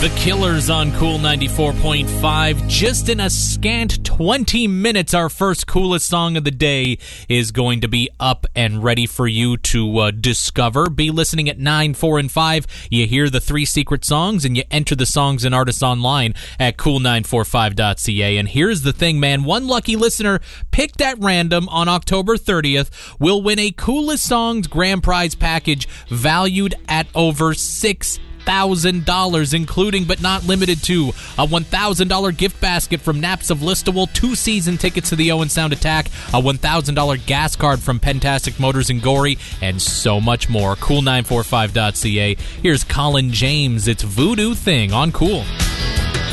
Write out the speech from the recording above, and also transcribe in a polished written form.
The Killers on Cool 94.5. Just in a scant 20 minutes, our first coolest song of the day is going to be up and ready for you to discover. Be listening at 9, 4, and 5. You hear the 3 secret songs, and you enter the songs and artists online at cool945.ca. And here's the thing, man. One lucky listener picked at random on October 30th will win a Coolest Songs grand prize package valued at over $6,000, including but not limited to a $1,000 gift basket from Naps of Listowel, 2 season tickets to the Owen Sound Attack, a $1,000 gas card from Pentastic Motors and Gorey, and so much more. Cool945.ca. Here's Colin James. It's Voodoo Thing on Cool.